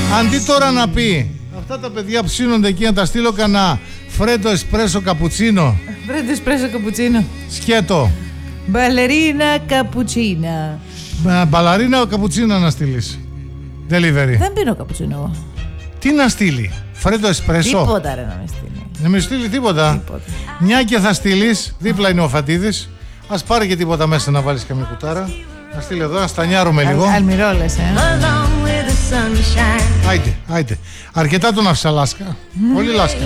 Αντί τώρα να πει αυτά τα παιδιά που ψήνονται εκεί να τα στείλω κανένα φρέντο εσπρέσο καπουτσίνο. Φρέντο εσπρέσο καπουτσίνο. Σκέτο. Μπαλερίνα καπουτσίνα. Μπαλαρίνα καπουτσίνα να στείλεις. Delivery. Δεν πίνω καπουτσίνο εγώ. Τι να στείλει, φρέντο εσπρέσο? Τίποτα ρε να με στείλει. Να με στείλει τίποτα. Μια και θα στείλεις, δίπλα είναι ο Φατίδης. Ας πάρει και τίποτα μέσα να βάλεις καμία κουτάρα. Να στείλει εδώ, να στανιάρουμε λίγο. Αλμυρόλες, Άιτε. Αρκετά τον άφησα λάσκα. Πολύ λάσκα.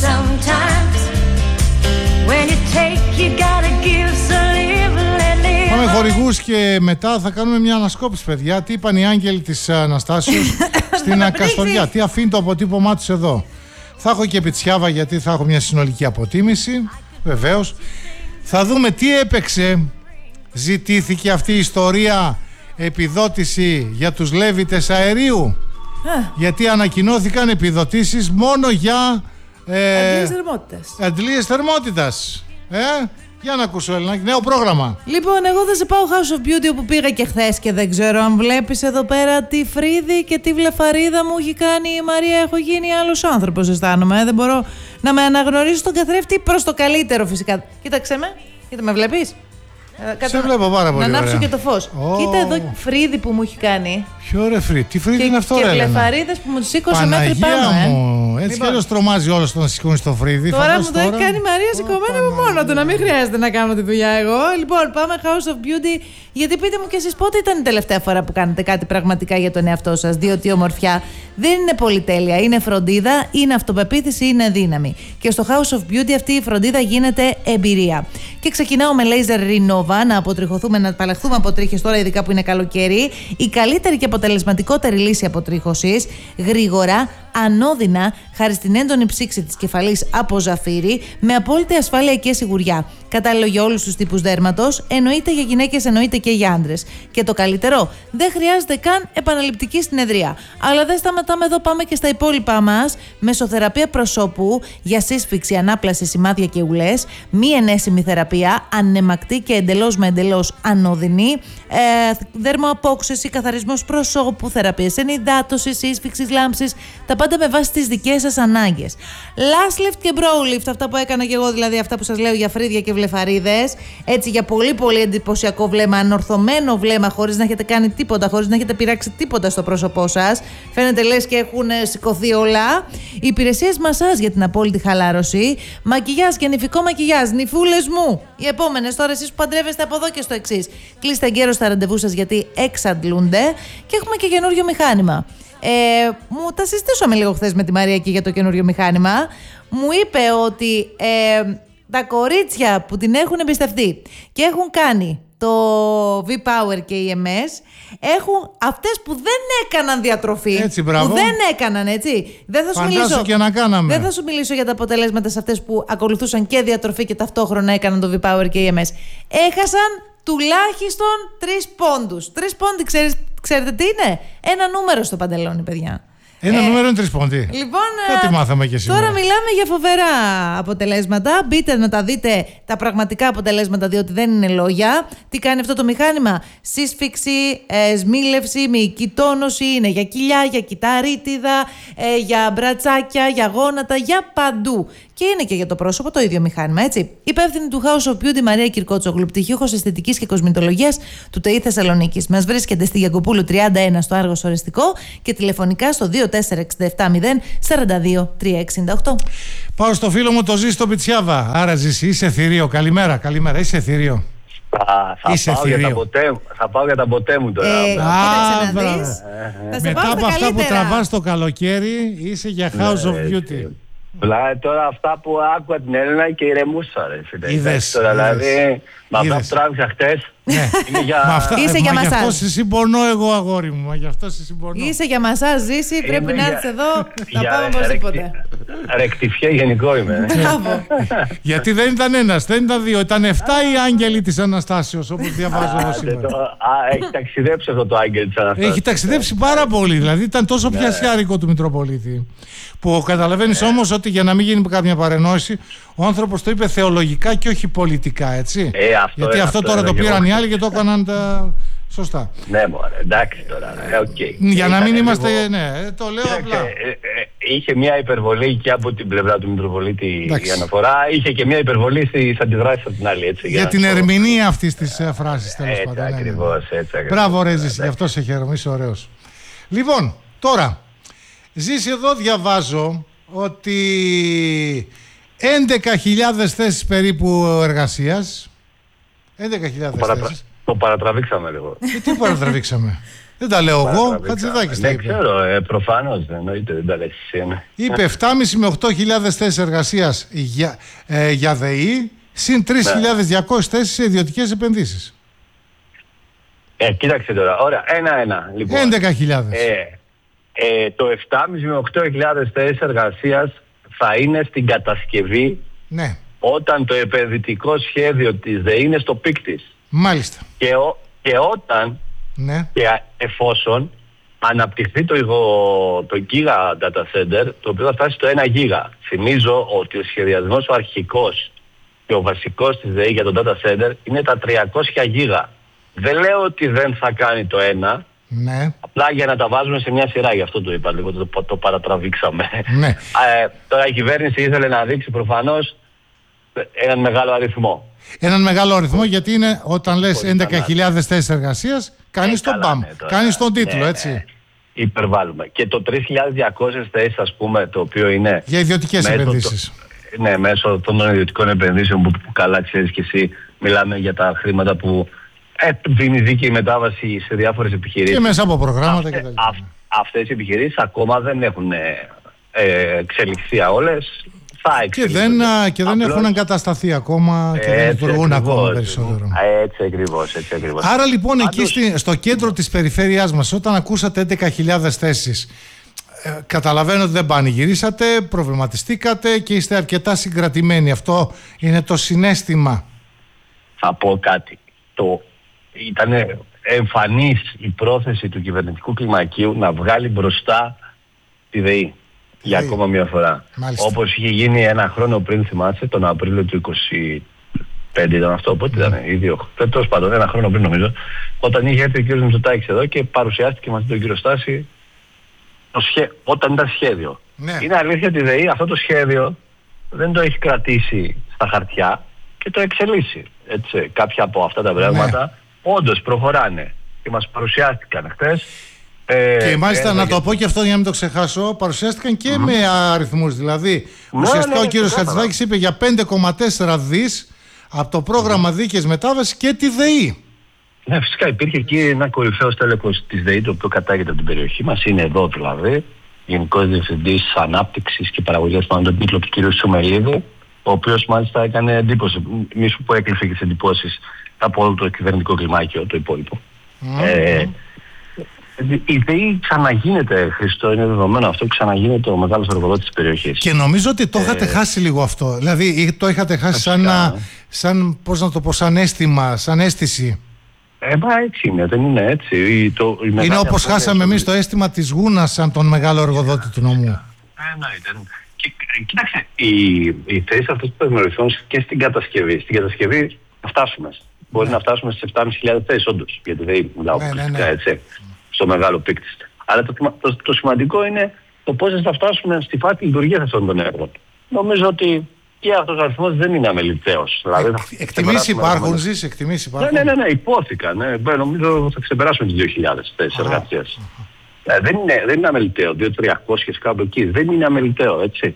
Πάμε χορηγούς και μετά θα κάνουμε μια ανασκόπηση, παιδιά. Τι είπαν οι άγγελοι της Αναστάσεως στην Καστοριά. Τι αφήνει το αποτύπωμά τους εδώ. Θα έχω και πιτσιάβα γιατί θα έχω μια συνολική αποτίμηση. Βεβαίως. Θα δούμε τι έπαιξε. Ζητήθηκε αυτή η ιστορία επιδότηση για τους Λέβητες αερίου. Γιατί ανακοινώθηκαν επιδοτήσεις μόνο για αντλίες θερμότητας. Για να ακούσω, Έλληνα, νέο πρόγραμμα. Λοιπόν, εγώ θα σε πάω House of Beauty όπου πήγα και χθες και δεν ξέρω αν βλέπεις εδώ πέρα τι φρύδι και τι βλεφαρίδα μου έχει κάνει η Μαρία. Έχω γίνει άλλος άνθρωπος, αισθάνομαι. Δεν μπορώ να με αναγνωρίσω στον καθρέφτη προς το καλύτερο φυσικά. Κοίταξε με, κοίτα με βλέπεις. Σε βλέπω πάρα πολύ. Να ανάψω και το φως. Κοίτα εδώ φρύδι που μου έχει κάνει. Ποιο ρε φρύδι, τι φρύδι είναι αυτό, ρε? Και βλεφαρίδες που μου τις σήκωσε μέχρι πάνω. Μου. Έτσι κι αλλιώς τρομάζει όλος το να σηκώνει το φρύδι. Τώρα μου το έχει κάνει η Μαρία σηκωμένο από μόνο του, να μην χρειάζεται να κάνω τη δουλειά εγώ. Λοιπόν, πάμε House of Beauty. Γιατί πείτε μου κι εσείς πότε ήταν η τελευταία φορά που κάνετε κάτι πραγματικά για τον εαυτό σας? Διότι η ομορφιά δεν είναι πολυτέλεια. Είναι φροντίδα, είναι αυτοπεποίθηση, είναι δύναμη. Και στο House of Beauty αυτή η φροντίδα γίνεται εμπειρία. Και ξεκινάω με Laser Renova, να αποτριχωθούμε, να απαλλαχθούμε από τρίχες τώρα, ειδικά που είναι καλοκαίρι. Η καλύτερη και αποτελεσματικότερη λύση αποτρίχωσης, γρήγορα, ανώδυνα, χάρη στην έντονη ψήξη της κεφαλής από ζαφύρι, με απόλυτη ασφάλεια και σιγουριά. Κατάλληλο για όλους τους τύπους δέρματος, εννοείται για γυναίκες, εννοείται και για άντρες. Και το καλύτερο, δεν χρειάζεται καν επαναληπτική συνεδρία. Αλλά δεν σταματάμε εδώ, πάμε και στα υπόλοιπα μας. Μεσοθεραπεία προσώπου για σύσφυξη, ανάπλαση, σημάδια και ουλές. Μη ενέσιμη θεραπεία, ανεμακτή και εντελώς με εντελώς ανώδυνη. Δερμοαπόξεση, καθαρισμός προσώπου, θεραπείες ενυδάτωσης, σύσφυξης, λάμψης. Τα πάντα με βάση τις δικές σας ανάγκες. Last lift και brow lift, αυτά που έκανα και εγώ, δηλαδή αυτά που σας λέω για φρύδια και βλεφαρίδες. Έτσι για πολύ πολύ εντυπωσιακό βλέμμα, ανορθωμένο βλέμμα, χωρίς να έχετε κάνει τίποτα, χωρίς να έχετε πειράξει τίποτα στο πρόσωπό σας. Φαίνεται λες και έχουν σηκωθεί όλα. Υπηρεσίες μασάζ για την απόλυτη χαλάρωση. Μακιγιάζ και νηφικό μακιγιάζ. Νηφούλες μου, οι επόμενες τώρα, εσείς που παντρεύεστε από εδώ και στο εξής. Κλείστε εγκαίρως τα ραντεβού σας γιατί εξαντλούνται. Και έχουμε και καινούριο μηχάνημα. Μου τα συζητήσαμε λίγο χθες με τη Μαρία εκεί για το καινούριο μηχάνημα. Μου είπε ότι τα κορίτσια που την έχουν εμπιστευτεί και έχουν κάνει το V-Power και EMS έχουν αυτές που δεν έκαναν διατροφή. Έτσι, μπράβο. Που δεν έκαναν, έτσι. Δεν θα σου μιλήσω, και να κάναμε. Δεν θα σου μιλήσω για τα αποτελέσματα σε αυτές που ακολουθούσαν και διατροφή και ταυτόχρονα έκαναν το V-Power και EMS. Έχασαν τουλάχιστον 3 πόντους. 3 πόντοι, ξέρετε τι είναι? Ένα νούμερο στο παντελόνι, παιδιά. Ένα νούμερο είναι 3 πόντοι. Λοιπόν, κάτι μάθαμε και σήμερα. Τώρα μιλάμε για φοβερά αποτελέσματα. Μπείτε να τα δείτε τα πραγματικά αποτελέσματα, διότι δεν είναι λόγια. Τι κάνει αυτό το μηχάνημα? Σύσφυξη, σμίλευση, μυϊκή τόνωση. Είναι για κοιλιά, για κυταρίτιδα, για μπρατσάκια, για γόνατα, για παντού. Και είναι και για το πρόσωπο το ίδιο μηχάνημα, έτσι. Υπεύθυνη του House of Beauty Μαρία Κυρκότσογλου, πτυχίουχος αισθητικής και κοσμητολογίας του ΤΕΙ Θεσσαλονίκης. Μας βρίσκεται στη Γιακοπούλου 31 στο Άργος Οριστικό και τηλεφωνικά στο 24670 42 368. Πάω στο φίλο μου το Ζήστο Πιτσιάβα. Άρα Ζήση, είσαι θηρίο. Καλημέρα, καλημέρα. Είσαι θηρίο. Θα πάω για τα ποτέ μου τώρα. Μετά από αυτά που τραβάς το καλοκαίρι, είσαι για House of Beauty. Τώρα αυτά που άκουγα την Έλληνα και ηρεμούσα, ρε. Είδες. Δηλαδή, με αυτά που τράβηξα χτες. Είσαι για μασάζ. Γι' αυτό σε συμπονώ εγώ, αγόρι μου. Γι' αυτό σε συμπονώ. Είσαι για μασάζ, Ζήση. Πρέπει να έρθεις εδώ. Θα πάμε οπωσδήποτε. Ρεκτιφιέ γενικό είμαι. Γιατί δεν ήταν ένας, δεν ήταν δύο. Ήταν 7 οι άγγελοι της Αναστάσεως, όπως διαβάζω εγώ σήμερα. Έχει ταξιδέψει αυτό το άγγελ της Αναστάσεως. Έχει ταξιδέψει πάρα πολύ. Δηλαδή ήταν τόσο πιασιάρικο του Μητροπολίτη. Που καταλαβαίνεις όμως ότι, για να μην γίνει κάποια παρενόηση, ο άνθρωπος το είπε θεολογικά και όχι πολιτικά, έτσι. Γιατί αυτό τώρα το πήραν οι άλλοι και το έκαναν Σωστά. Ναι, μωρέ, εντάξει τώρα. Okay. Για να μην είμαστε. Λίγο... Ναι, το λέω απλά. Είχε μια υπερβολή και από την πλευρά του Μητροπολίτη η αναφορά. Είχε και μια υπερβολή στις αντιδράσεις από την άλλη. Έτσι, για την ερμηνεία αυτής της φράσης, τέλος πάντων. Έτσι ακριβώς. Μπράβο, ρε Ζήση, γι' αυτό σε χαίρομαι. Είσαι ωραίος. Λοιπόν, τώρα, Ζήση, εδώ διαβάζω ότι 11.000 θέσεις περίπου εργασίας. 11.000 θέσεις. Το παρατραβήξαμε λίγο. Τι παρατραβήξαμε? Δεν τα λέω εγώ, Χατζηδάκης τα είπε. Δεν ξέρω, προφανώς εννοείται, δεν τα λες εσύ. Είπε 7.500 με 8.000 θέσεις εργασίας για ΔΕΗ, συν 3.200 θέσεις σε ιδιωτικές επενδύσεις. Κοίταξε τώρα, ωραία, ένα-ένα. Λοιπόν, 11.000. Το 7.500 με 8.000 θέσεις εργασίας θα είναι στην κατασκευή, ναι, όταν το επενδυτικό σχέδιο της ΔΕΗ είναι στο πικ της. Μάλιστα. Και όταν, ναι, και εφόσον αναπτυχθεί το Giga Data Center, το οποίο θα φτάσει στο 1 Giga. Θυμίζω ότι ο σχεδιασμός ο αρχικός και ο βασικός της ΔΕΗ για το Data Center είναι τα 300 Giga. Δεν λέω ότι δεν θα κάνει το 1, ναι, απλά για να τα βάζουμε σε μια σειρά, γι' αυτό το είπα λίγο, το παρατραβήξαμε. Ναι. Τώρα η κυβέρνηση ήθελε να δείξει προφανώς έναν μεγάλο αριθμό. Έναν μεγάλο αριθμό, γιατί είναι όταν λες 11.000 θέσεις εργασίας, κάνεις τον μπαμ, κάνεις τον τίτλο, έτσι. Υπερβάλλουμε. Και το 3.200 θέσεις, ας πούμε, το οποίο είναι για ιδιωτικές επενδύσεις. Ναι, μέσω των ιδιωτικών επενδύσεων που καλά ξέρεις και εσύ, μιλάμε για τα χρήματα που δίνει δίκαιη μετάβαση σε διάφορες επιχειρήσεις. Και μέσα από προγράμματα κτλ. Αυτές οι επιχειρήσεις ακόμα δεν έχουν εξελιχθεί όλες. Και δεν έχουν εγκατασταθεί ακόμα και δεν λειτουργούν ακόμα περισσότερο. Έτσι ακριβώς. Άρα λοιπόν εκεί στο κέντρο της περιφέρειάς μας, όταν ακούσατε 11.000 θέσεις, καταλαβαίνω ότι δεν πανηγυρίσατε, προβληματιστήκατε και είστε αρκετά συγκρατημένοι. Αυτό είναι το συναίσθημα. Θα πω κάτι. Ήταν εμφανής η πρόθεση του κυβερνητικού κλιμακίου να βγάλει μπροστά τη ΔΕΗ. Για ακόμα μια φορά. Μάλιστα. Όπως είχε γίνει ένα χρόνο πριν, θυμάσαι, τον Απρίλιο του 25 ήταν αυτό, οπότε ήταν ήδη τέλος πάντων, ένα χρόνο πριν νομίζω, όταν είχε έρθει ο κ. Μητσοτάκης εδώ και παρουσιάστηκε μαζί τον κύριο Στάση όταν ήταν σχέδιο. Ναι. Είναι αλήθεια ότι η ΔΕΗ αυτό το σχέδιο δεν το έχει κρατήσει στα χαρτιά και το εξελίσσει. Έτσι, κάποια από αυτά τα πράγματα όντως προχωράνε και μας παρουσιάστηκαν χτες. Και μάλιστα να το πω και αυτό για να μην το ξεχάσω, παρουσιάστηκαν και με αριθμούς. Δηλαδή, ουσιαστικά ο κύριος Χατζηδάκης είπε για 5,4 δις από το πρόγραμμα δίκαιης μετάβασης και τη ΔΕΗ. Ναι, φυσικά υπήρχε εκεί ένα κορυφαίο τέλεχος της ΔΕΗ, το οποίο κατάγεται από την περιοχή μας, είναι εδώ δηλαδή, Γενικός Διευθυντής Ανάπτυξης και Παραγωγής, πάνω τον τίτλο του κ. Σουμελίδη, ο οποίος μάλιστα έκανε εντύπωση, μη σου πω έκλεισε και τις εντυπώσεις από όλο το κυβερνητικό κλιμάκιο, το υπόλοιπο. Η ΔΕΗ ξαναγίνεται, Χριστό, είναι δεδομένο αυτό, ξαναγίνεται ο μεγάλος εργοδότης της περιοχής. Και νομίζω ότι το είχατε χάσει λίγο αυτό. Δηλαδή το είχατε χάσει σαν, πώς να το πω, σαν αίσθημα, σαν αίσθηση. Μα έτσι είναι, δεν είναι έτσι. Είναι όπως χάσαμε εμείς το αίσθημα της Γούνας σαν τον μεγάλο εργοδότη του νομού. Εννοείται. Κοίταξε, οι θέσεις αυτές που δημιουργηθούν και στην κατασκευή. Στην κατασκευή θα φτάσουμε. Μπορεί να φτάσουμε στις 7.500 θέσεις όντως, γιατί δεν μιλάω φυσικά έτσι, στο μεγάλο πικ της. Αλλά το σημαντικό είναι το πώς θα φτάσουμε στη φάση λειτουργίας αυτών των έργων. Νομίζω ότι και αυτός ο αριθμός δεν είναι αμεληταίος. Δηλαδή, εκτιμήσεις υπάρχουν, εκτιμήσεις υπάρχουν. Ναι, υπόθηκαν. Νομίζω θα ξεπεράσουμε τις 2.000 θέσεις εργασίας. Δεν είναι αμεληταίο, 2.300 κάπου εκεί. Δεν είναι αμεληταίο, έτσι.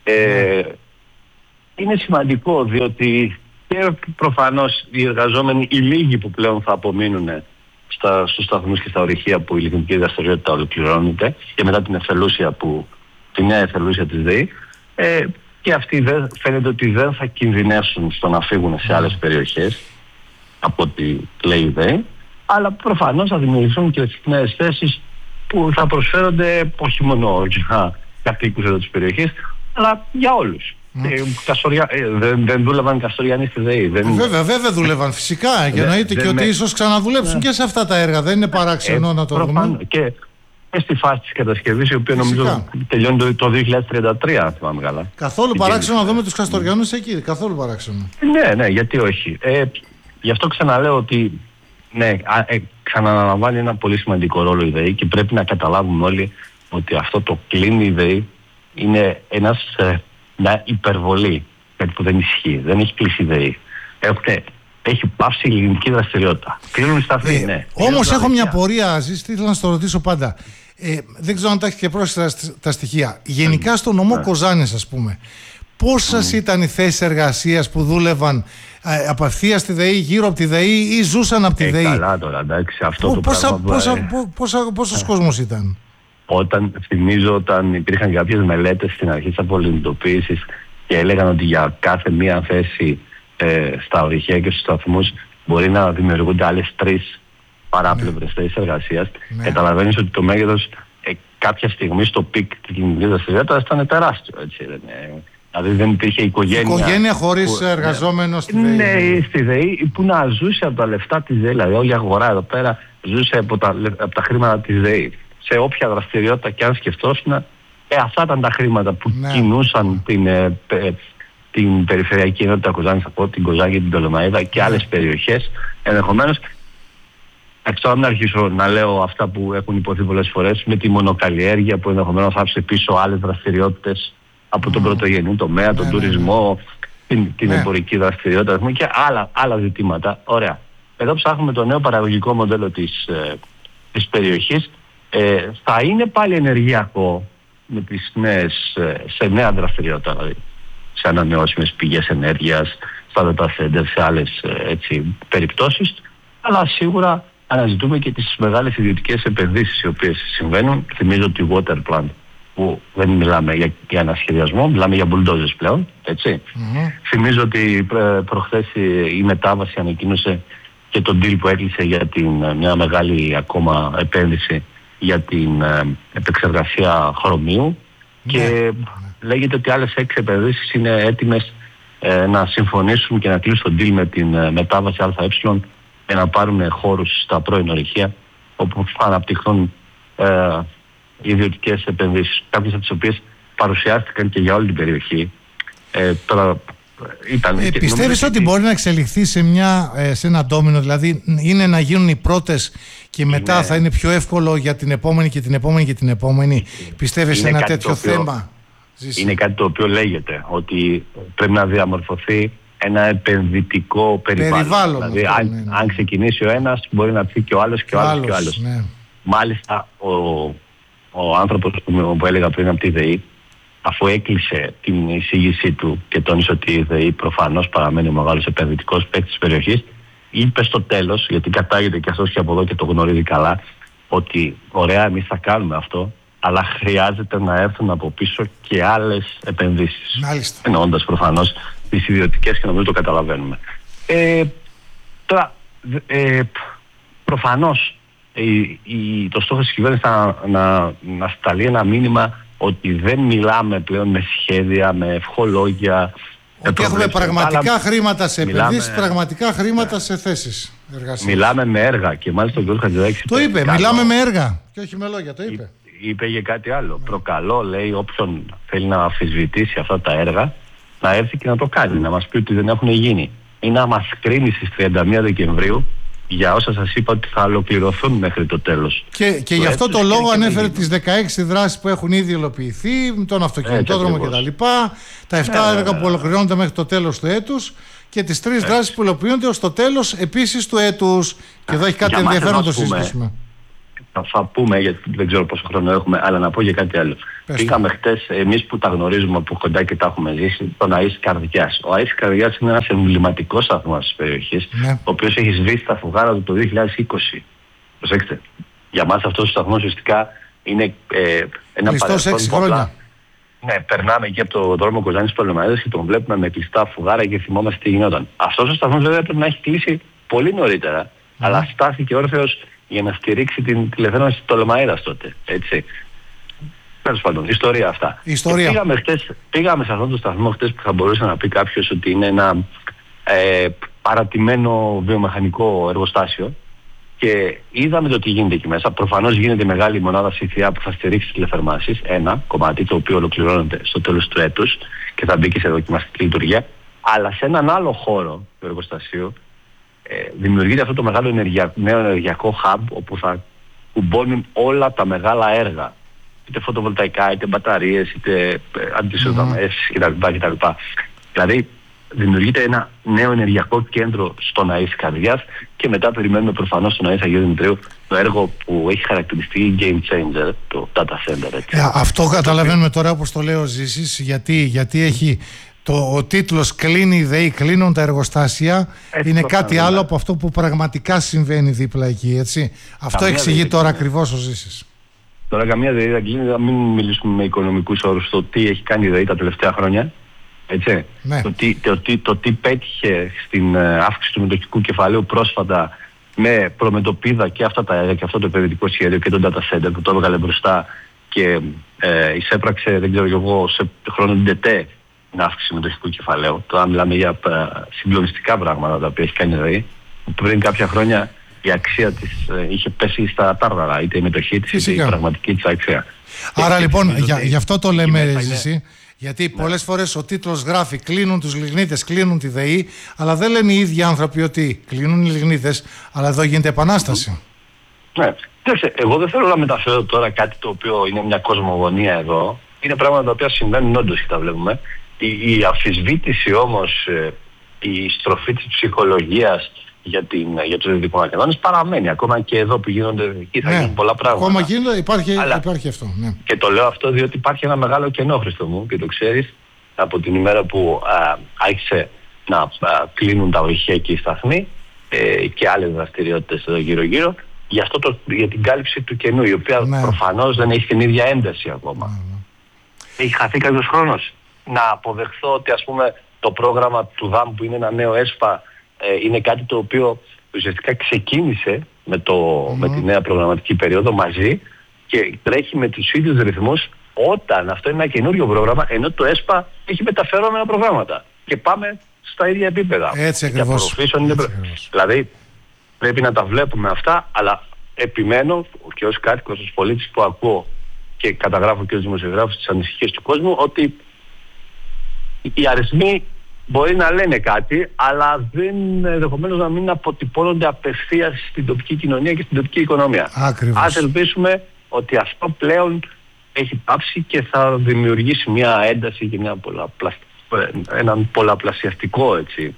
Είναι σημαντικό διότι και προφανώς οι εργαζόμενοι, οι λίγοι που πλέον θα απομείνουν στους σταθμούς και στα ορυχεία που η λιγνητική δραστηριότητα ολοκληρώνεται και μετά τη νέα εθελούσια της ΔΕΗ, και αυτοί φαίνεται ότι δεν θα κινδυνεύσουν στο να φύγουν σε άλλες περιοχές από ό,τι λέει η ΔΕΗ, αλλά προφανώς θα δημιουργηθούν και νέες θέσεις που θα προσφέρονται όχι μόνο για κατοίκους εδώ της περιοχής, αλλά για όλους. Δεν δούλευαν καστοριανοί στη ΔΕΗ. Βέβαια δούλευαν φυσικά. Και εννοείται και ότι ίσως ξαναδουλέψουν και σε αυτά τα έργα. Δεν είναι παράξενο να το δούμε. Και στη φάση της κατασκευής, η οποία νομίζω τελειώνει το 2033, αν θυμάμαι καλά. Καθόλου παράξενο να δούμε τους καστοριανούς εκεί. Καθόλου παράξενο. Ναι, γιατί όχι. Γι' αυτό ξαναλέω ότι Ναι, ξαναναλαμβάνει ένα πολύ σημαντικό ρόλο η ΔΕΗ και πρέπει να καταλάβουμε όλοι ότι αυτό το κλείνει η ΔΕΗ είναι μια υπερβολή, κάτι που δεν ισχύει. Δεν έχει κλείσει η ΔΕΗ. Έχει πάυσει η λιγνητική δραστηριότητα. Κλείνουν οι σταθμοί, ναι. Όμως έχω μια πορεία, Αζής, ήθελα να στο ρωτήσω πάντα. Δεν ξέρω αν τα έχει και πρόσθετα τα στοιχεία. Γενικά στο νομό Κοζάνης, ας πούμε, πόσες ήταν οι θέσεις εργασίας που δούλευαν απευθείας στη ΔΕΗ, γύρω από τη ΔΕΗ ή ζούσαν από τη ΔΕΗ? Καλά τώρα, εντάξει, αυτό το πράγμα. Πόσος κόσμος ήταν? Θυμίζω όταν υπήρχαν κάποιες μελέτες στην αρχή της απολυτοποίησης και έλεγαν ότι για κάθε μία θέση στα ορυχεία και στους σταθμούς μπορεί να δημιουργούνται άλλες 3 παράπλευρες θέσεις εργασίας. Καταλαβαίνεις ότι το μέγεθος κάποια στιγμή στο πικ της κοινωνικής δραστηριότητας ήταν τεράστιο. Έτσι, δηλαδή δεν υπήρχε οικογένεια χωρίς εργαζόμενο στη ΔΕΗ. Ναι, στη ΔΕΗ που να ζούσε από τα λεφτά της ΔΕΗ. Δηλαδή όλη η αγορά εδώ πέρα ζούσε από τα χρήματα της ΔΕΗ. Σε όποια δραστηριότητα και αν σκεφτόσουν, αυτά ήταν τα χρήματα που κινούσαν την περιφερειακή ενότητα Κοζάνης, από την Κοζάνη και την Πτολεμαΐδα και άλλες περιοχές. Ενδεχομένως, τώρα να αρχίσω να λέω αυτά που έχουν υποθεί πολλές φορές, με τη μονοκαλλιέργεια που ενδεχομένως άφησε πίσω άλλες δραστηριότητες από τον πρωτογενή τομέα, τον τουρισμό, την εμπορική δραστηριότητα και άλλα ζητήματα. Ωραία. Εδώ ψάχνουμε το νέο παραγωγικό μοντέλο της περιοχής. Θα είναι πάλι ενεργειακό με τις σε νέα δραστηριότητα, δηλαδή σε ανανεώσιμες πηγές ενέργειας, στα data centers, σε άλλες περιπτώσεις, αλλά σίγουρα αναζητούμε και τις μεγάλες ιδιωτικές επενδύσεις οι οποίες συμβαίνουν. Θυμίζω ότι η Water Plant, που δεν μιλάμε για ανασχεδιασμό, μιλάμε για μπουλντόζες πλέον, έτσι. Θυμίζω ότι προχθές η Μετάβαση ανακοίνωσε και τον deal που έκλεισε για μια μεγάλη ακόμα επένδυση για την επεξεργασία χρωμίου και λέγεται ότι άλλες 6 επενδύσεις είναι έτοιμες να συμφωνήσουν και να κλείσουν τον deal με την Μετάβαση ΑΕ για να πάρουν χώρους στα πρώην ορυχεία όπου θα αναπτυχθούν ιδιωτικές επενδύσεις, κάποιες από τις οποίες παρουσιάστηκαν και για όλη την περιοχή. Πιστεύεις ότι μπορεί να εξελιχθεί σε ένα ντόμινο, δηλαδή είναι να γίνουν οι πρώτες και μετά θα είναι πιο εύκολο για την επόμενη και την επόμενη και την επόμενη? Πιστεύεις σε ένα τέτοιο θέμα? Είναι κάτι το οποίο λέγεται ότι πρέπει να διαμορφωθεί ένα επενδυτικό περιβάλλον. Δηλαδή αν ξεκινήσει ο ένας μπορεί να πει και ο άλλος και ο άλλος και ο άλλος. Ναι. Μάλιστα ο άνθρωπος που έλεγα πριν από τη ΔΕΗ, αφού έκλεισε την εισήγησή του και τόνισε ότι η ΔΕΗ προφανώς παραμένει ο μεγάλος επενδυτικός παίκτης της περιοχής, είπε στο τέλος, γιατί κατάγεται και αυτός και από εδώ και το γνωρίζει καλά, ότι ωραία, εμείς θα κάνουμε αυτό, αλλά χρειάζεται να έρθουν από πίσω και άλλες επενδύσεις. Εννοώντας προφανώς τις ιδιωτικές, και νομίζω το καταλαβαίνουμε. Τώρα, προφανώς το στόχος της κυβέρνησης να σταλεί ένα μήνυμα ότι δεν μιλάμε πλέον με σχέδια, με ευχολόγια. Ότι έχουμε πραγματικά χρήματα σε επενδύσεις, πραγματικά χρήματα σε θέσεις εργασίας. Μιλάμε με έργα και μάλιστα ο κ. Χατζηδάκης το είπε, μιλάμε με έργα και όχι με λόγια, το είπε. Είπε για κάτι άλλο. Προκαλώ, λέει, όποιον θέλει να αμφισβητήσει αυτά τα έργα να έρθει και να το κάνει, να μας πει ότι δεν έχουν γίνει ή να μας κρίνει στις 31 Δεκεμβρίου για όσα σας είπα ότι θα ολοκληρωθούν μέχρι το τέλος. Και γι' αυτό το λόγο ανέφερε τις 16 δράσεις που έχουν ήδη υλοποιηθεί, τον αυτοκινητόδρομο κτλ. Τα 7 έργα που ολοκληρώνονται μέχρι το τέλος του έτους και τις 3 δράσεις που υλοποιούνται ως το τέλος επίσης του έτους. Και εδώ έχει κάτι ενδιαφέρον να το συζητήσουμε. Θα πούμε, γιατί δεν ξέρω πόσο χρόνο έχουμε, αλλά να πω για κάτι άλλο. Πήγαμε χτες, εμείς που τα γνωρίζουμε από κοντά και τα έχουμε ζήσει, τον ΑΕΣ Καρδιάς. Ο ΑΕΣ Καρδιάς είναι ένας εμβληματικός σταθμός της περιοχής, ο οποίος έχει σβήσει τα φουγάρα του το 2020. Προσέξτε, για μας αυτός ο σταθμός ουσιαστικά είναι ένα παρελθόν 6 χρόνια. Ναι, περνάμε εκεί από το δρόμο Κοζάνης Πτολεμαΐδας και τον βλέπουμε με κλειστά φουγάρα και θυμόμαστε τι γινόταν. Αυτός ο σταθμός βέβαια πρέπει να έχει κλείσει πολύ νωρίτερα, αλλά στάθηκε όρθιος για να στηρίξει την τηλεφώνηση της Πτολεμαΐδας τότε, έτσι. Τέλος πάντων, ιστορία αυτά. Πήγαμε σε αυτόν τον σταθμό χτες που θα μπορούσε να πει κάποιος ότι είναι ένα παρατημένο βιομηχανικό εργοστάσιο και είδαμε το τι γίνεται εκεί μέσα. Προφανώς γίνεται μεγάλη μονάδα ΦΠΑ που θα στηρίξει τις τηλεθερμάσεις, ένα κομμάτι το οποίο ολοκληρώνεται στο τέλος του έτους και θα μπει και σε δοκιμαστική λειτουργία, αλλά σε έναν άλλο χώρο του εργοστασίου δημιουργείται αυτό το μεγάλο νέο ενεργειακό hub, όπου θα κουμπώνουν όλα τα μεγάλα έργα, είτε φωτοβολταϊκά, είτε μπαταρίες, είτε αντισοδαμές κτλ. Δηλαδή δημιουργείται ένα νέο ενεργειακό κέντρο στο ΝΑΗ της Καρδιάς, και μετά περιμένουμε προφανώς στο ΝΑΗ Αγίου Δημητρίου το έργο που έχει χαρακτηριστεί game changer, το data center. Έτσι. Αυτό καταλαβαίνουμε τώρα, όπως το λέω Ζήσης, γιατί έχει ο τίτλος «Κλείνει η ΔΕΗ, κλείνουν τα εργοστάσια», είναι κάτι άλλο από αυτό που πραγματικά συμβαίνει δίπλα εκεί, έτσι. Αυτό εξηγεί τώρα ακριβώς ο Ζήσης. Τώρα καμία ΔΕΗ δεν κλείνει, να μην μιλήσουμε με οικονομικούς όρους, το τι έχει κάνει η ΔΕΗ τα τελευταία χρόνια. Έτσι. Ναι. Το τι πέτυχε στην αύξηση του μετοχικού κεφαλαίου πρόσφατα με προμετωπίδα και αυτά τα έργα και αυτό το επενδυτικό σχέδιο και τον data center που το έβγαλε μπροστά και εισέπραξε, δεν ξέρω εγώ, σε χρόνο ντετέ την αύξηση μετοχικού κεφαλαίου. Τώρα μιλάμε για συγκλονιστικά πράγματα τα οποία έχει κάνει η ΔΕΗ. Πριν κάποια χρόνια η αξία της είχε πέσει στα τάρταρα, είτε η μετοχή της είτε η πραγματική της αξία. Άρα λοιπόν γι' αυτό το λέμε Ζήση. Γιατί πολλές φορές ο τίτλος γράφει «Κλείνουν τους λιγνίτες, κλείνουν τη ΔΕΗ», αλλά δεν λένε οι ίδιοι άνθρωποι ότι κλείνουν οι λιγνίτες, αλλά εδώ γίνεται επανάσταση. Ναι. Εγώ δεν θέλω να μεταφέρω τώρα κάτι το οποίο είναι μια κοσμογονία εδώ. Είναι πράγματα τα οποία συμβαίνουν όντως και τα βλέπουμε. Η αμφισβήτηση όμως, η στροφή της ψυχολογίας για τους Δυτικούς Μακεδόνες παραμένει. Ακόμα και εδώ που γίνονται εκεί θα γίνουν πολλά πράγματα. Ακόμα γίνονται, υπάρχει αυτό. Ναι. Και το λέω αυτό διότι υπάρχει ένα μεγάλο κενό, Χριστό μου, και το ξέρεις, από την ημέρα που άρχισε να κλείνουν τα ορυχεία και οι σταθμοί και άλλες δραστηριότητες εδώ γύρω-γύρω, για την κάλυψη του κενού, η οποία προφανώς δεν έχει την ίδια ένταση ακόμα. Έχει χαθεί κάποιος χρόνος. Να αποδεχθώ ότι, ας πούμε, το πρόγραμμα του ΔΑΜ, που είναι ένα νέο ΕΣΠΑ, είναι κάτι το οποίο ουσιαστικά ξεκίνησε με τη νέα προγραμματική περίοδο μαζί και τρέχει με τους ίδιους ρυθμούς, όταν αυτό είναι ένα καινούριο πρόγραμμα, ενώ το ΕΣΠΑ έχει μεταφερόμενα προγράμματα και πάμε στα ίδια επίπεδα. Έτσι ακριβώς. Δηλαδή πρέπει να τα βλέπουμε αυτά, αλλά επιμένω και ως κάτοικος, ως πολίτης που ακούω και καταγράφω και ως δημοσιογράφος τις ανησυχίες του κόσμου, ότι οι αριθμοί μπορεί να λένε κάτι, αλλά ενδεχομένως να μην αποτυπώνονται απευθείας στην τοπική κοινωνία και στην τοπική οικονομία. Ακριβώς. Ας ελπίσουμε ότι αυτό πλέον έχει πάψει και θα δημιουργήσει μια ένταση και έναν πολλαπλασιαστικό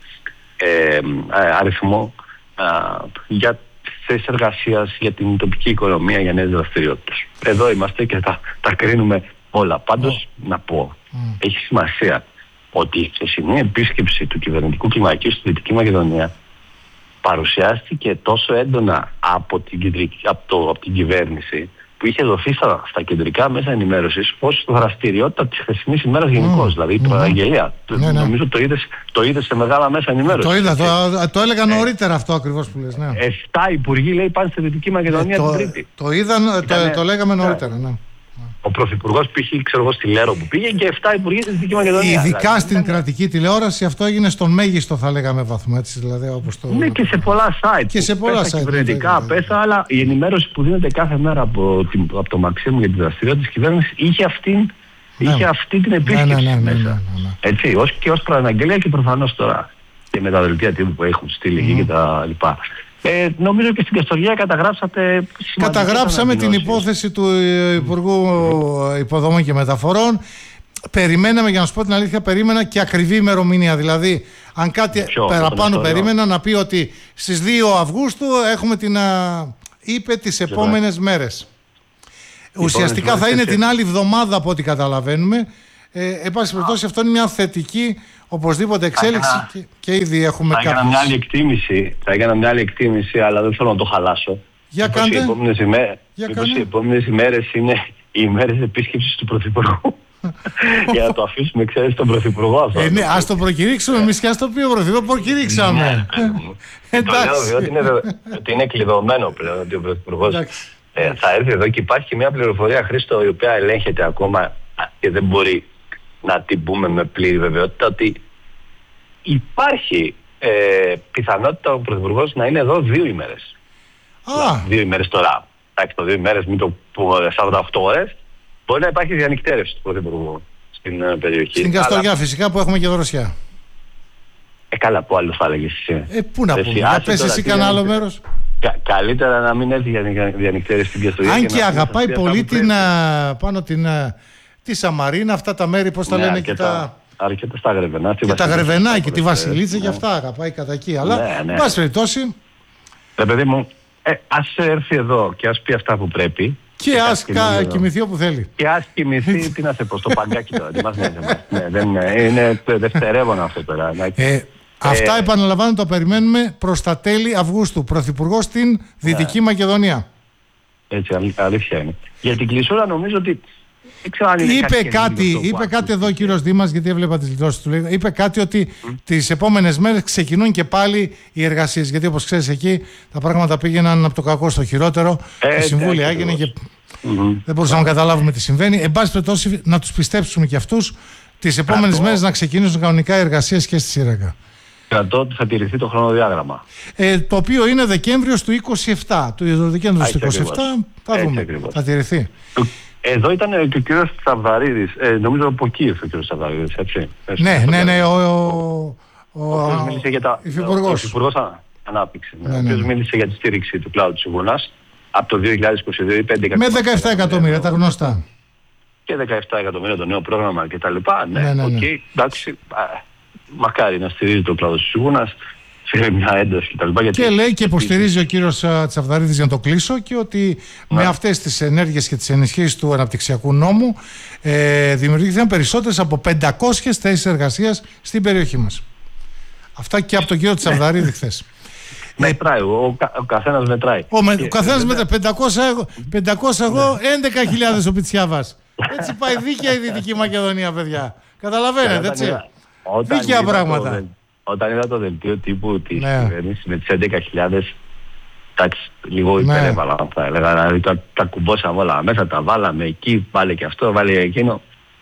αριθμό για θέσεις εργασίας, για την τοπική οικονομία, για νέες δραστηριότητες. Εδώ είμαστε και τα κρίνουμε όλα. Πάντως να πω, έχει σημασία ότι η χθεσινή επίσκεψη του κυβερνητικού κλιμακίου στη Δυτική Μακεδονία παρουσιάστηκε τόσο έντονα από την κυβέρνηση, που είχε δοθεί στα κεντρικά μέσα ενημέρωσης ως δραστηριότητα της χθεσινής ημέρας γενικώς, δηλαδή η προαγγελία. Νομίζω το είδες σε μεγάλα μέσα ενημέρωσης. Το είδα, το έλεγα νωρίτερα αυτό ακριβώς που λες. Ναι. 7 υπουργοί, λέει, πάνε στη Δυτική Μακεδονία την Τρίτη. Το λέγαμε νωρίτερα, ναι. Ο Πρωθυπουργός πήγε, ξέρω εγώ, στη Λέρο που πήγε, και 7 υπουργοί στη Δυτική Μακεδονία. Ειδικά δηλαδή, στην κρατική τηλεόραση αυτό έγινε στον μέγιστο, θα λέγαμε, βαθμό. Έτσι, δηλαδή, όπως το... Ναι, και σε πολλά site. Και σε πολλά site. Κυβερνητικά πέσα, αλλά η ενημέρωση που δίνεται κάθε μέρα από το Μαξίμου για τη δραστηριότητα της κυβέρνησης είχε αυτή την επίσκεψη μέσα. Έτσι, ως προαναγγελία, και προφανώς τώρα και με τα δελτία τύπου που έχουν στείλει και τα λοιπά. Νομίζω και στην Καστοριά καταγράψαμε την υπόθεση του Υπουργού Υποδομών και Μεταφορών. Περιμέναμε, για να σου πω την αλήθεια, περίμενα και ακριβή ημερομηνία. Δηλαδή, αν κάτι παραπάνω περίμενα, να πει ότι στις 2 Αυγούστου έχουμε είπε τις επόμενες μέρες. Ουσιαστικά θα είναι την άλλη εβδομάδα από ό,τι καταλαβαίνουμε. Εν πάση περιπτώσει, αυτό είναι μια θετική οπωσδήποτε εξέλιξη και ήδη έχουμε κάποιες. Θα έκανα μια άλλη εκτίμηση, αλλά δεν θέλω να το χαλάσω. Για κάντε. Οι επόμενες ημέρες είναι οι ημέρες επίσκεψης του Πρωθυπουργού. Για να το αφήσουμε, ξέρεις, τον Πρωθυπουργό αυτό. Ναι, ας το προκηρύξουμε εμείς, και ας το πει ο Πρωθυπουργός, προκηρύξαμε. Το λέω ότι είναι κλειδωμένο πλέον ότι ο Πρωθυπουργός θα έρθει εδώ, και υπάρχει μια πληροφορία, Χρήστο, η οποία ελέγχεται ακόμα και δεν μπορεί να την πούμε με πλήρη βεβαιότητα, ότι υπάρχει πιθανότητα ο Πρωθυπουργός να είναι εδώ 2 ημέρες. 2 ημέρες τώρα. Εντάξει, το 2 ημέρες, μην το πούμε 48 ώρες. Μπορεί να υπάρχει διανυκτέρευση του Πρωθυπουργού στην περιοχή. Στην Καστοριά, φυσικά, που έχουμε και δροσιά. Καλά, που άλλο θα έλεγες εσύ. Πού να πούμε, να πες εσύ κανένα άλλο μέρος. Καλύτερα να μην έρθει για διανυκτέρες στην Καστοριά. Αν και αγαπάει πολύ τη Σαμαρίνα, αυτά τα μέρη, πώς τα λένε, αρκετά στα Γρεβενά. Και τα Γρεβενά και τη Βασιλίτσα και αυτά αγαπάει κατά εκεί. Αλλά, εν πάση περιπτώσει. Παιδί μου, ας έρθει εδώ και ας πει αυτά που πρέπει. Και ας κοιμηθεί όπου θέλει. Και ας κοιμηθεί, τι να σε πω, στο παγκάκι τώρα. Είναι δευτερεύον αυτό τώρα. Αυτά επαναλαμβάνω, το περιμένουμε προς τα τέλη Αυγούστου. Πρωθυπουργός στην Δυτική Μακεδονία. Έτσι, αλήθεια είναι. Για την κλεισούρα νομίζω ότι. Είπε κάτι εδώ ο κύριος Δήμας, γιατί έβλεπα τις δηλώσεις του. Είπε κάτι ότι τις επόμενες μέρες ξεκινούν και πάλι οι εργασίες. Γιατί όπως ξέρεις, εκεί τα πράγματα πήγαιναν από το κακό στο χειρότερο. Τα συμβούλια έγινε και δεν μπορούσαμε να καταλάβουμε τι συμβαίνει. Εν πάση περιπτώσει, να τους πιστέψουμε και αυτούς τις επόμενες μέρες να ξεκινήσουν κανονικά οι εργασίες και στη Σύραγγα. Κρατώ ότι θα τηρηθεί το χρονοδιάγραμμα. Το οποίο είναι Δεκέμβριος του 27. Το Δεκέμβριο του 27 θα δούμε. Θα τηρηθεί. Εδώ ήταν και ο κύριος Τσαβδαρίδης. Νομίζω από εκεί ήρθε ο κύριος Τσαβδαρίδης, έτσι. Ναι, ο μίλησε για τα. Υφυπουργός. Ο Υφυπουργός Ανάπτυξης. Ο οποίος μίλησε για τη στήριξη του κλάδου της Σιγούνας από το 2022 με 17 εκατομμύρια, τα γνωστά. Και 17 εκατομμύρια το νέο πρόγραμμα κτλ. Ναι, εντάξει. Μακάρι να στηρίζει το κλάδο της Σιγούνας. Σε μια ένταση κτλ. Και λέει και υποστηρίζει ο κύριος Τσαβδαρίδης, για να το κλείσω, και ότι με αυτές τις ενέργειες και τις ενισχύσεις του αναπτυξιακού νόμου δημιουργήθηκαν περισσότερες από 500 θέσεις εργασίας στην περιοχή μας. Αυτά και από τον κύριο Τσαβδαρίδη χθες. Μετράει, ο καθένας μετράει. Ο καθένας μετράει. 500 εγώ, 11.000 ο Πιτσιάβας. Έτσι πάει δίκαια η Δυτική Μακεδονία, παιδιά. Καταλαβαίνετε, έτσι. Δίκαια πράγματα. Όταν είδα το δελτίο τύπου της κυβέρνησης με τις 11.000, εντάξει, λίγο υπερέβαλα, θα έλεγα. Δηλαδή τα κουμπώσαμε όλα μέσα, τα βάλαμε εκεί, βάλε και αυτό, βάλε εκείνο.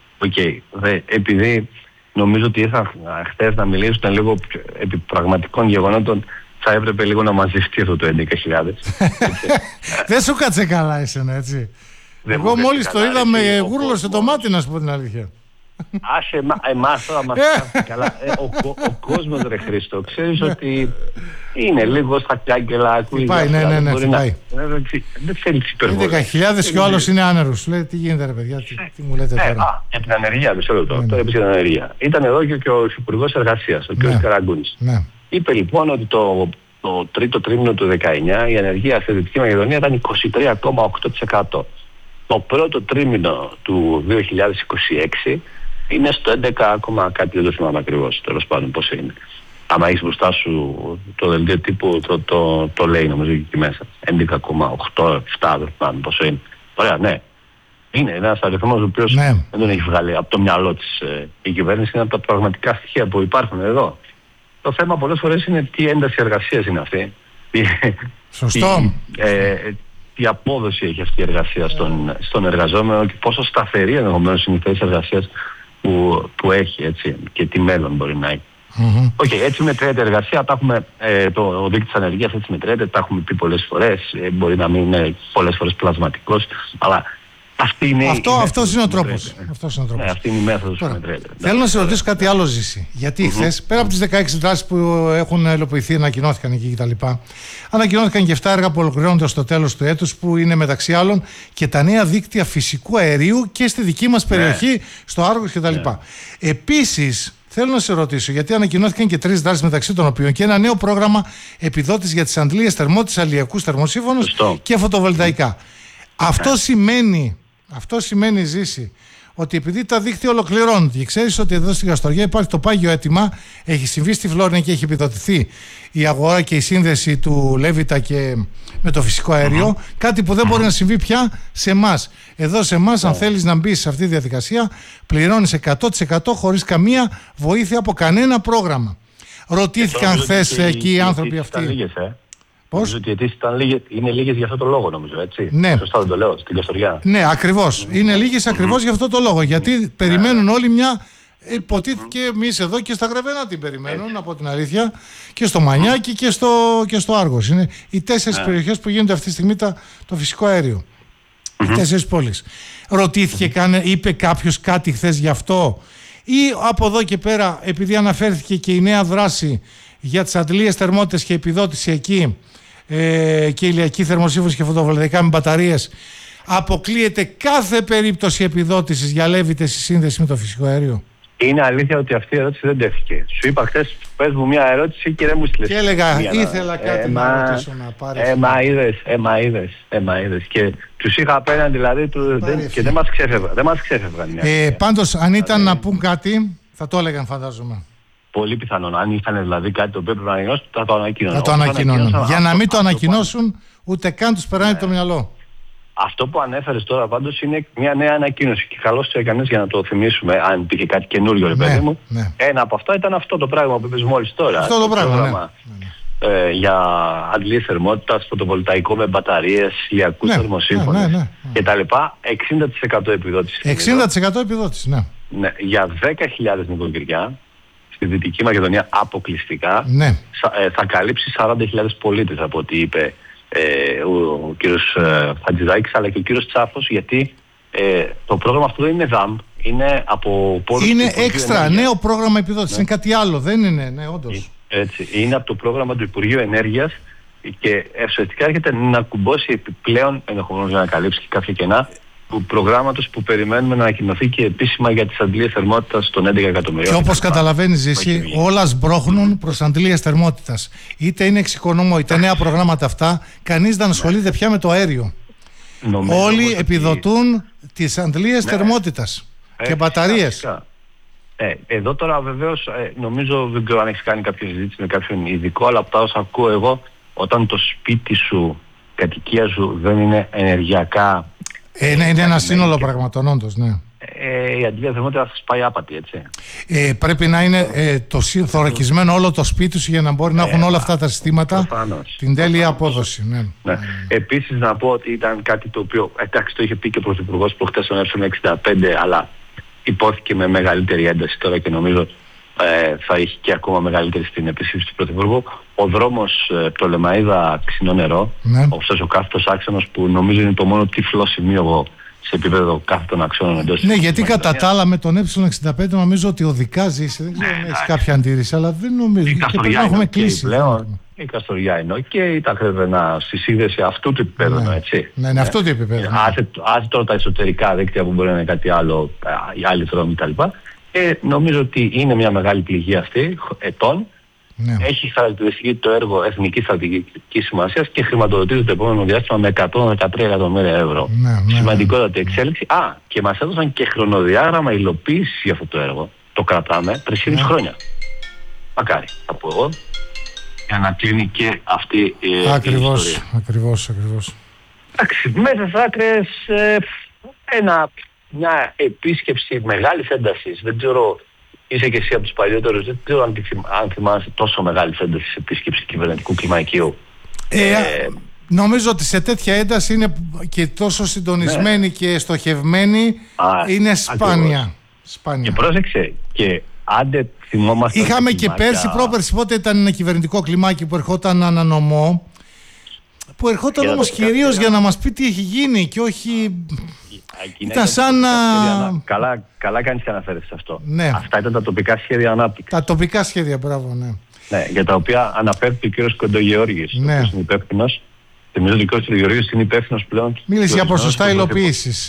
Επειδή νομίζω ότι ήρθαν χθες να μιλήσουν λίγο επί πραγματικών γεγονότων, θα έπρεπε λίγο να μαζευτεί αυτό το 11.000. Δεν σου κάτσε καλά εσένα, έτσι. Εγώ μόλις το είδαμε γούρλωσε το μάτι, να σου πω την αλήθεια. Άσε εμάς τώρα μας κάνει καλά. Ο κόσμος, ρε Χρήστο, ξέρεις ότι είναι λίγο στα κάγκελα, ακούει. Πάει, ναι, πάει. Δεν θέλει υπερβολή. 10.000 και ο άλλος είναι άνερος. Λέει, τι γίνεται, ρε παιδιά, τι μου λέτε τώρα. Για την ανεργία, μισό λεπτό. Τώρα είπες για την ανεργία. Ήταν εδώ και ο Υπουργός Εργασίας, ο κ. Καραγκούνης. Είπε λοιπόν ότι το τρίτο τρίμηνο του 2019 η ανεργία στη Δυτική Μακεδονία ήταν 23,8%. Το πρώτο τρίμηνο του 2026 είναι στο 11, κάτι, δεν το θυμάμαι ακριβώς, τέλος πάντων πώς είναι. Άμα έχεις μπροστά σου το δελτίο τύπου, το λέει νομίζω εκεί μέσα. 11,8, 7, δεν θυμάμαι πώς είναι. Ωραία, ναι. Είναι ένας αριθμός ο οποίος δεν τον έχει βγάλει από το μυαλό της η κυβέρνηση, είναι από τα πραγματικά στοιχεία που υπάρχουν εδώ. Το θέμα πολλές φορές είναι τι ένταση εργασίας είναι αυτή. Σωστό. Τι απόδοση έχει αυτή η εργασία στον εργαζόμενο και πόσο σταθερή ενδεχομένως είναι η θέση εργασίας που έχει, έτσι, και τι μέλλον μπορεί να έχει. Έτσι μετριέται η εργασία, ο δείκτης ανεργίας έτσι μετριέται, τα έχουμε πει πολλές φορές, μπορεί να μην είναι πολλές φορές πλασματικός, αλλά αυτός είναι ο τρόπος. Αυτή είναι η μέθοδος που μετριέται. Θέλω να σε ρωτήσω κάτι άλλο, Ζήση. Γιατί χθες, πέρα από τις 16 δράσεις που έχουν υλοποιηθεί, ανακοινώθηκαν εκεί κτλ., ανακοινώθηκαν και 7 έργα που ολοκληρώνονται στο τέλος του έτους, που είναι μεταξύ άλλων και τα νέα δίκτυα φυσικού αερίου και στη δική μας περιοχή, στο Άργος κτλ. Επίσης, θέλω να σε ρωτήσω, γιατί ανακοινώθηκαν και 3 δράσεις, μεταξύ των οποίων και ένα νέο πρόγραμμα επιδότησης για τις αντλίες θερμότητας, αλλιακούς θερμοσύφωνους και φωτοβολταϊκά. Αυτό σημαίνει, Ζήση, ότι επειδή τα δίκτυα ολοκληρώνονται και ξέρεις ότι εδώ στην Καστοριά υπάρχει το πάγιο αίτημα, έχει συμβεί στη Φλόρινα και έχει επιδοτηθεί η αγορά και η σύνδεση του Λέβητα και με το φυσικό αέριο, κάτι που δεν μπορεί να συμβεί πια σε εμάς. Εδώ σε εμάς, αν θέλεις να μπεις σε αυτή τη διαδικασία, πληρώνεις 100% χωρίς καμία βοήθεια από κανένα πρόγραμμα. Ρωτήθηκαν χθες εκεί οι άνθρωποι αυτοί. Νομίζω ότι οι αιτήσεις είναι λίγες για αυτό το λόγο, νομίζω, έτσι. Ναι. Σωστά δεν το λέω, στην Καστοριά. Ναι, ακριβώς. Είναι λίγες ακριβώς για αυτό το λόγο. Γιατί περιμένουν όλοι μια. Υποτίθεται και εμείς εδώ και στα Γρεβενά την περιμένουν, από την αλήθεια. Και στο Μανιάκι και στο Άργος. Είναι οι 4 περιοχές που γίνονται αυτή τη στιγμή το φυσικό αέριο. Οι 4 πόλεις. Ρωτήθηκε, είπε κάποιος κάτι χθες γι' αυτό? ή από εδώ και πέρα, επειδή αναφέρθηκε και η νέα δράση για τις αντλίες θερμότητες και επιδότηση εκεί και ηλιακή θερμοσύφωση και φωτοβολταϊκά με μπαταρίες, αποκλείεται κάθε περίπτωση επιδότησης για λέβητες στη σύνδεση με το φυσικό αέριο? Είναι αλήθεια ότι αυτή η ερώτηση δεν τέθηκε. Σου είπα χθες, πες μου μια ερώτηση και δεν μου στείλες. Και έλεγα, ήθελα κάτι να ρωτήσω να πάρεις. Μα είδες. Και τους είχα απέναντι, δηλαδή, και δεν μας ξέφευγαν. Πάντως, αν ήταν να πούν κάτι, θα το έλεγαν, φαντάζομαι. Πολύ πιθανόν. Αν είχαν δηλαδή κάτι το οποίο πρέπει να ανακοινώσουν, θα το ανακοινώνουν. Θα το ανακοινώνουν. Για να μην το ανακοινώσουν, ούτε καν τους περνάει το μυαλό. Αυτό που ανέφερες τώρα πάντως είναι μια νέα ανακοίνωση και καλώς το έκανες για να το θυμίσουμε, αν υπήρχε κάτι καινούριο, ρε παιδί μου. Ένα από αυτά ήταν αυτό το πράγμα που είπες μόλις τώρα. Αυτό το πράγμα, για αντλίες θερμότητας, φωτοβολταϊκό με μπαταρίες, ηλιακούς θερμοσύφωνες κτλ. 60% επιδότηση. 60% επιδότηση, ναι. Για 10.000 νοικοκυριά στη Δυτική Μακεδονία αποκλειστικά θα καλύψει 40.000 πολίτες, από ό,τι είπε ο κύριος Χατζηδάκης αλλά και ο κύριος Τσάφος, γιατί το πρόγραμμα αυτό δεν είναι ΔΑΜ, είναι από πόρους. Είναι έξτρα νέο πρόγραμμα επιδότησης, είναι κάτι άλλο, δεν είναι, όντως. Έτσι, είναι από το πρόγραμμα του Υπουργείου Ενέργειας και ουσιαστικά έρχεται να κουμπώσει επιπλέον, ενδεχομένως για να καλύψει και κάποια κενά, του προγράμματος που περιμένουμε να ανακοινωθεί και επίσημα για τις αντλίες θερμότητας των 11 εκατομμυρίων. Και όπως καταλαβαίνεις εσύ, όλα σμπρώχνουν προς αντλίες θερμότητας. Είτε είναι εξοικονόμο, είτε νέα προγράμματα αυτά, κανείς δεν ασχολείται πια με το αέριο. Όλοι επιδοτούν τις αντλίες θερμότητας και μπαταρίες. Εδώ τώρα βεβαίως νομίζω, δεν ξέρω αν έχεις κάνει κάποια συζήτηση με κάποιον ειδικό, αλλά από τα όσα ακούω εγώ, όταν το σπίτι σου, κατοικία σου δεν είναι ενεργειακά. Είναι ένα σύνολο πραγματών, όντως, ναι. Η αντλία θερμότητα θα σας πάει άπατη, έτσι. Πρέπει να είναι θωρακισμένο όλο το σπίτι σου για να μπορεί να έχουν όλα αυτά τα συστήματα την τέλεια απόδοση. Ναι. Επίσης να πω ότι ήταν κάτι το οποίο, εντάξει, το είχε πει και ο Πρωθυπουργός προχτές στον FM65, αλλά υπόθηκε με μεγαλύτερη ένταση τώρα και νομίζω θα έχει και ακόμα μεγαλύτερη στην επίσκεψη του Πρωθυπουργού. Ο δρόμος Πτολεμαΐδα Ξινό Νερό, όπως ο κάθετος άξονας, που νομίζω είναι το μόνο τυφλό σημείο εγώ σε επίπεδο κάθετων αξώνων εντός. Ναι, γιατί κατά τα άλλα με τον Ε65 νομίζω ότι οδικά ζήσει. Δεν ξέρω αν έχει κάποια αντίρρηση, αλλά δεν νομίζω. Η Καστοριά έχουμε κλείσει πλέον. Η Καστοριά ενώ και τα Χρεβενά στη σύνδεση αυτού του επίπεδου, έτσι. Ναι, αυτού του επίπεδου. Άσε τώρα τα εσωτερικά δίκτυα που μπορεί να είναι κάτι άλλο, οι άλλοι δρόμοι κτλ. Νομίζω ότι είναι μια μεγάλη πληγή αυτή ετών. Έχει χαρακτηριστική το έργο εθνικής στρατηγικής σημασίας και χρηματοδοτείται το επόμενο διάστημα με 113 εκατομμύρια ευρώ. Σημαντικότατη εξέλιξη. Και μας έδωσαν και χρονοδιάγραμμα υλοποίησης για αυτό το έργο. Το κρατάμε 3,5 χρόνια. Μακάρι, θα πω εγώ, για να κλείνει και αυτή η ιστορία. Ακριβώς. Εντάξει, μέσα στις άκρες μια επίσκεψη μεγάλης έντασης. Δεν ξέρω, είσαι και εσύ από τους παλιότερους, δεν ξέρω αν θυμάσαι τόσο μεγάλης έντασης επίσκεψη κυβερνητικού κλιμακίου. Νομίζω ότι σε τέτοια ένταση είναι και τόσο συντονισμένη και στοχευμένη, είναι σπάνια. Και πρόσεξε, και άντε θυμόμαστε. Είχαμε και πέρσι, πρόπερσι, πότε ήταν ένα κυβερνητικό κλιμάκι που ερχόταν ανανομό, που ερχόταν όμως κυρίως για να μας πει τι έχει γίνει και όχι. Ήταν σαν να. Καλά κάνεις και αναφέρεσαι σε αυτό. Αυτά ήταν τα τοπικά σχέδια ανάπτυξης. Τα τοπικά σχέδια, μπράβο, ναι. Για τα οποία αναφέρθηκε ο κύριος Κοντογεώργης, ο οποίος είναι υπεύθυνος. Θυμίζω ότι ο κύριος Κοντογεώργης είναι υπεύθυνος πλέον. Μίλησε για ποσοστά υλοποίησης.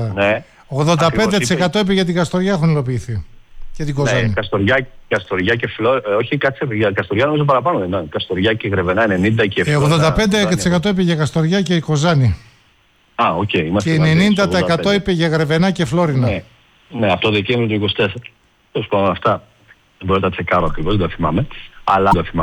85% είπε για την Καστοριά έχουν υλοποιηθεί. Και την Κοζάνη. Καστοριά και όχι, κάτσε, για Καστοριά νομίζω παραπάνω. Καστοριά και Γρεβενά 90 και 85% είπε για Καστοριά και η Κοζάνη. Και 90% είπε για Γρεβενά και Φλόρινα. Ναι, από το Δεκέμβριο του 24. Τέλος πάντων, αυτά δεν μπορώ να τα τσεκάρω ακριβώς, δεν τα θυμάμαι. Αλλά